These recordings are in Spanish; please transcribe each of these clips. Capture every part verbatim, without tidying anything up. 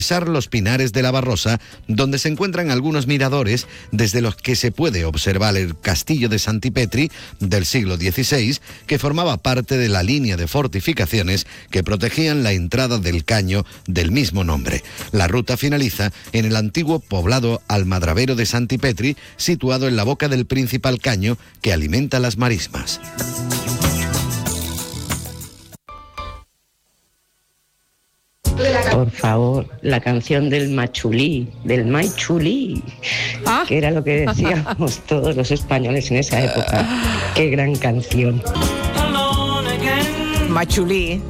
Los Pinares de la Barrosa, donde se encuentran algunos miradores desde los que se puede observar el castillo de Santipetri del siglo dieciséis, que formaba parte de la línea de fortificaciones que protegían la entrada del caño del mismo nombre. La ruta finaliza en el antiguo poblado almadravero de Santipetri, situado en la boca del principal caño que alimenta las marismas. Por favor, la canción del machulí, del maichulí, ¿Ah? que era lo que decíamos todos los españoles en esa época. Qué gran canción. Machulí.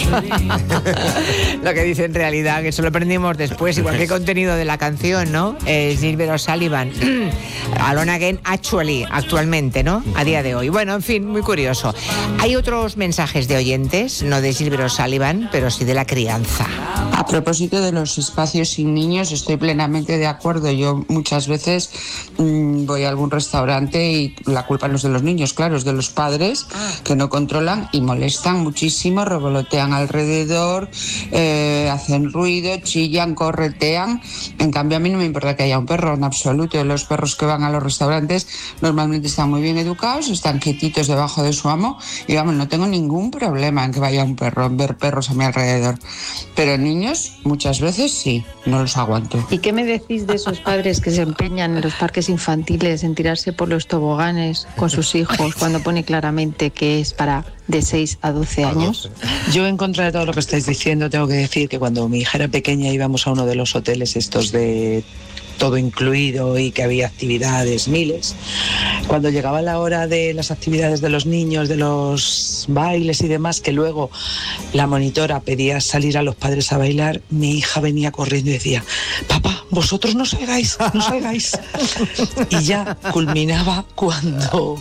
Lo que dice en realidad, que eso lo aprendimos después, igual que el contenido de la canción, ¿no? Eh, Gilbert O'Sullivan. Alone Again, actually, actualmente, ¿no? A día de hoy. Bueno, en fin, muy curioso. Hay otros mensajes de oyentes, no de Gilbert O'Sullivan, pero sí de la crianza. A propósito de los espacios sin niños, estoy plenamente de acuerdo. Yo muchas veces mmm, voy a algún restaurante y la culpa no es de los niños, claro, es de los padres que no controlan y molestan muchísimo, revolotean alrededor, eh, hacen ruido, chillan, corretean. En cambio, a mí no me importa que haya un perro en absoluto. Los perros que van a los restaurantes normalmente están muy bien educados, están quietitos debajo de su amo y vamos, no tengo ningún problema en que vaya un perro, en ver perros a mi alrededor. Pero niños, muchas veces sí, no los aguanto. ¿Y qué me decís de esos padres que se empeñan en los parques infantiles en tirarse por los toboganes con sus hijos cuando pone claramente que es para de seis a doce años? Yo, en contra de todo lo que estáis diciendo, tengo que decir que cuando mi hija era pequeña íbamos a uno de los hoteles estos de todo incluido y que había actividades miles. Cuando llegaba la hora de las actividades de los niños, de los bailes y demás, que luego la monitora pedía salir a los padres a bailar, mi hija venía corriendo y decía: papá, vosotros no salgáis, no salgáis. Y ya culminaba cuando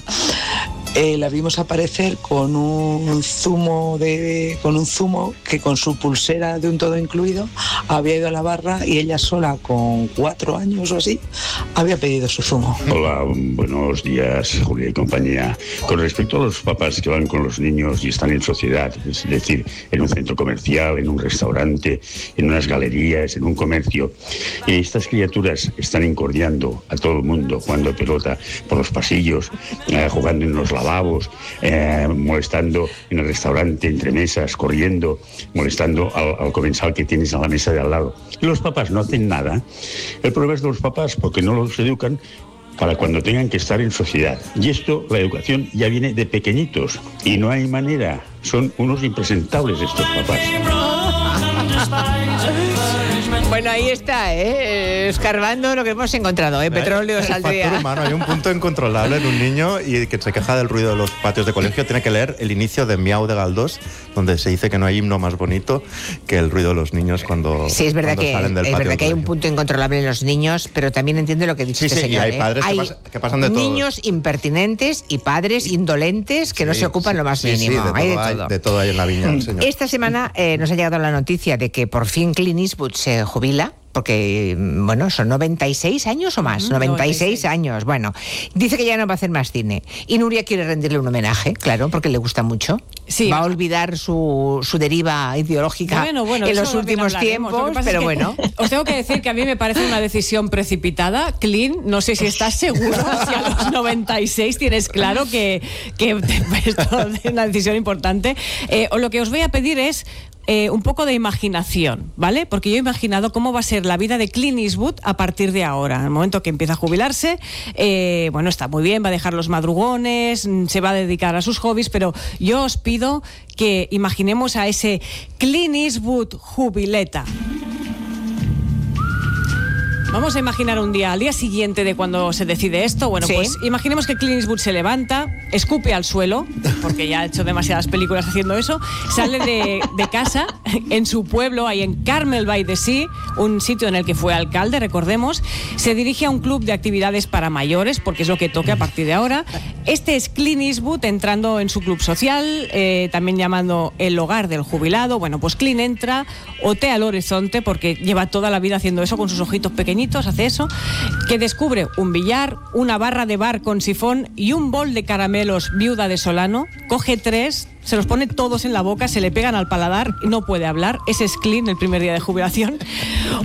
Eh, la vimos aparecer con un zumo de con un zumo que con su pulsera de un todo incluido había ido a la barra y ella sola con cuatro años o así había pedido su zumo. Hola, buenos días, Julia y compañía. Con respecto a los papás que van con los niños y están en sociedad, es decir, en un centro comercial, en un restaurante, en unas galerías, en un comercio, y estas criaturas están incordiando a todo el mundo, jugando pelota por los pasillos, eh, jugando en los lavabos, eh, molestando en el restaurante, entre mesas, corriendo, molestando al, al comensal que tienes a la mesa de al lado. Y los papás no hacen nada. El problema es de los papás porque no los educan para cuando tengan que estar en sociedad. Y esto, la educación ya viene de pequeñitos y no hay manera. Son unos impresentables estos papás. Bueno, ahí está, ¿eh? Escarbando lo que hemos encontrado, ¿eh? Petróleo, saldría. Factor humano, hay un punto incontrolable en un niño y que se queja del ruido de los patios de colegio. Tiene que leer el inicio de Miau de Galdós, donde se dice que no hay himno más bonito que el ruido de los niños cuando, sí, es verdad que, salen del es patio. verdad que hay un punto incontrolable en los niños, pero también entiendo lo que dice sí, este sí, señor. Y hay padres ¿eh? que, hay pas, que pasan de todo. Niños impertinentes y padres indolentes que sí, no se ocupan sí, lo más sí, mínimo. Sí, de, hay todo de, hay, todo. de todo hay en la viña del señor. Esta semana eh, nos ha llegado la noticia de que por fin Clint Eastwood se jubila. Porque, bueno, son noventa y seis años o más, uh-huh, noventa y seis años, bueno. Dice que ya no va a hacer más cine. Y Nuria quiere rendirle un homenaje, claro, porque le gusta mucho. Sí. Va a olvidar su, su deriva ideológica bueno, bueno, en los últimos tiempos, pero es bueno. Os tengo que decir que a mí me parece una decisión precipitada. Clint, no sé si estás seguro, si a los noventa y seis tienes claro que, que esto es una decisión importante. Eh, lo que os voy a pedir es Eh, un poco de imaginación, ¿vale? Porque yo he imaginado cómo va a ser la vida de Clint Eastwood a partir de ahora. En el momento que empieza a jubilarse, eh, bueno, está muy bien, va a dejar los madrugones, se va a dedicar a sus hobbies, pero yo os pido que imaginemos a ese Clint Eastwood jubileta. Vamos a imaginar un día, al día siguiente de cuando se decide esto, bueno, ¿sí? Pues imaginemos que Clint Eastwood se levanta, escupe al suelo, porque ya ha hecho demasiadas películas haciendo eso, sale de, de casa, en su pueblo, ahí en Carmel by the Sea, un sitio en el que fue alcalde, recordemos, se dirige a un club de actividades para mayores, porque es lo que toque a partir de ahora. Este es Clint Eastwood entrando en su club social, eh, también llamando el hogar del jubilado. Bueno, pues Clint entra, otea el horizonte, porque lleva toda la vida haciendo eso con sus ojitos pequeñitos, hace eso, que descubre un billar, una barra de bar con sifón y un bol de caramelos Viuda de Solano, coge tres, se los pone todos en la boca, se le pegan al paladar y no puede hablar. Ese es Clint el primer día de jubilación.